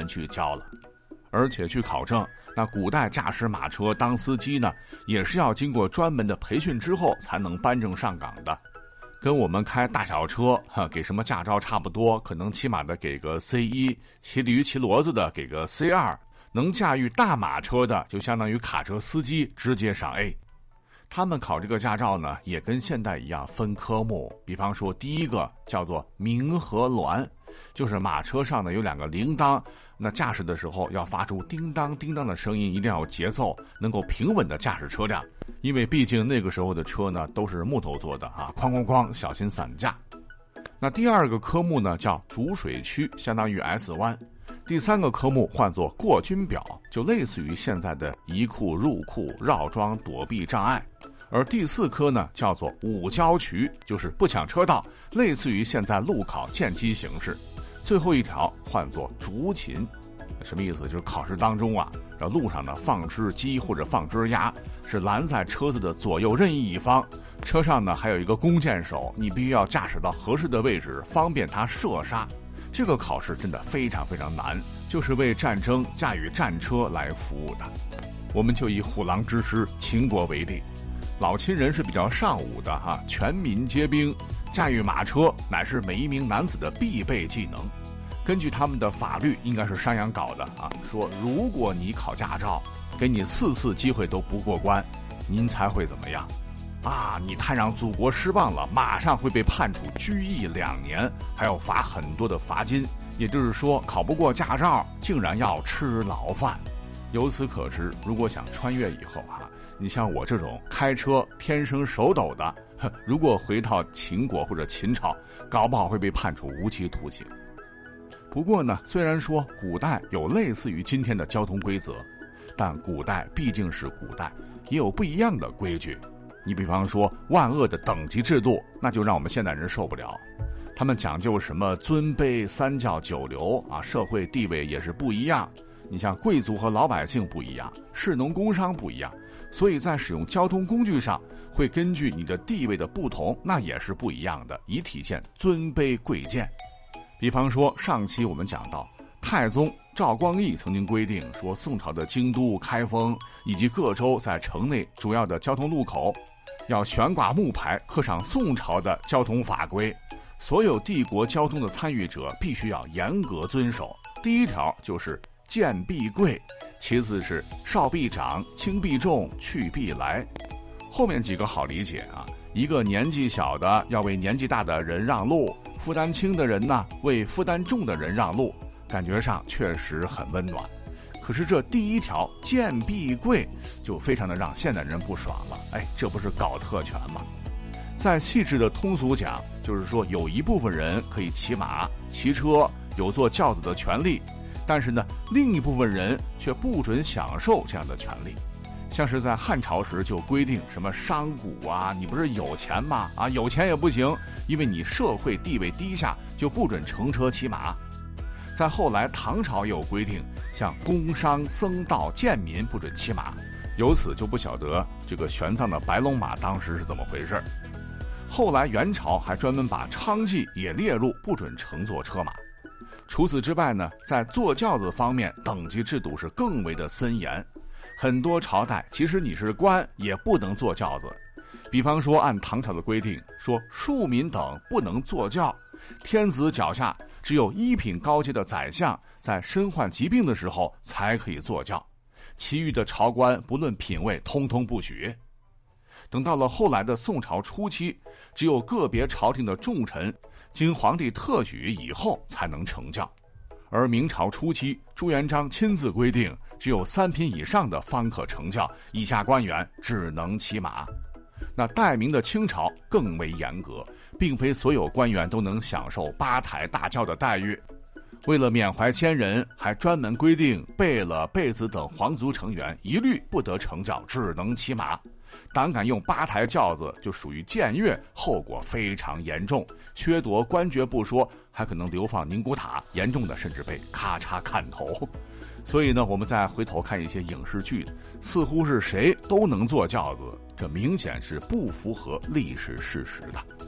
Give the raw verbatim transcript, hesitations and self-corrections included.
去教了。而且据考证，那古代驾驶马车当司机呢，也是要经过专门的培训之后才能颁证上岗的。跟我们开大小车哈给什么驾照差不多，可能骑马的给个 C 一， 骑驴骑骡子的给个 C 二， 能驾驭大马车的就相当于卡车司机，直接上 A。 他们考这个驾照呢，也跟现代一样分科目，比方说第一个叫做鸣和鸾，就是马车上呢有两个铃铛，那驾驶的时候要发出叮当叮当的声音，一定要有节奏，能够平稳的驾驶车辆。因为毕竟那个时候的车呢都是木头做的啊，哐哐哐，小心散架。那第二个科目呢叫主水区，相当于 S 弯。第三个科目唤作过军表，就类似于现在的移库、入库、绕桩、躲避障碍。而第四科呢叫做五交渠，就是不抢车道，类似于现在路考见机形式。最后一条唤作竹琴，什么意思？就是考试当中啊，这路上呢放只鸡或者放只鸭，是拦在车子的左右任意一方，车上呢还有一个弓箭手，你必须要驾驶到合适的位置，方便他射杀。这个考试真的非常非常难，就是为战争驾驭战车来服务的。我们就以虎狼之师秦国为例，老秦人是比较尚武的哈，全民皆兵，驾驭马车乃是每一名男子的必备技能。根据他们的法律，应该是商鞅搞的啊，说如果你考驾照，给你四次机会都不过关，您才会怎么样？啊，你太让祖国失望了，马上会被判处拘役两年，还要罚很多的罚金。也就是说，考不过驾照，竟然要吃牢饭。由此可知，如果想穿越以后啊，你像我这种开车天生手抖的，如果回到秦国或者秦朝，搞不好会被判处无期徒刑。不过呢，虽然说古代有类似于今天的交通规则，但古代毕竟是古代，也有不一样的规矩。你比方说万恶的等级制度，那就让我们现代人受不了。他们讲究什么尊卑三教九流啊，社会地位也是不一样。你像贵族和老百姓不一样，士农工商不一样，所以在使用交通工具上会根据你的地位的不同，那也是不一样的，以体现尊卑贵贱。比方说上期我们讲到太宗赵光义曾经规定说，宋朝的京都、开封以及各州在城内主要的交通路口要悬挂木牌，刻上宋朝的交通法规，所有帝国交通的参与者必须要严格遵守。第一条就是见必贵，其次是少必长，轻必重，去必来。后面几个好理解啊，一个年纪小的要为年纪大的人让路，负担轻的人呢为负担重的人让路，感觉上确实很温暖。可是这第一条见必贵就非常的让现代人不爽了，哎，这不是搞特权吗？再细致的通俗讲，就是说有一部分人可以骑马、骑车，有坐轿子的权利，但是呢，另一部分人却不准享受这样的权利。像是在汉朝时就规定什么商贾啊，你不是有钱吗？啊，有钱也不行，因为你社会地位低下，就不准乘车骑马。在后来唐朝也有规定，像工商僧道贱民不准骑马，由此就不晓得这个玄奘的白龙马当时是怎么回事。后来元朝还专门把娼妓也列入不准乘坐车马。除此之外呢，在坐轿子方面等级制度是更为的森严，很多朝代其实你是官也不能坐轿子。比方说按唐朝的规定说，庶民等不能坐轿，天子脚下只有一品高阶的宰相在身患疾病的时候才可以坐轿，其余的朝官不论品位通通不许。等到了后来的宋朝初期，只有个别朝廷的重臣经皇帝特许以后才能乘轿，而明朝初期朱元璋亲自规定，只有三品以上的方可乘轿，以下官员只能骑马。那代明的清朝更为严格，并非所有官员都能享受八抬大轿的待遇。为了缅怀先人，还专门规定贝勒、贝子等皇族成员一律不得乘轿，只能骑马。胆敢用八抬轿子就属于僭越，后果非常严重，削夺官爵不说，还可能流放宁古塔，严重的甚至被咔嚓砍头。所以呢，我们再回头看一些影视剧，似乎是谁都能坐轿子，这明显是不符合历史事实的。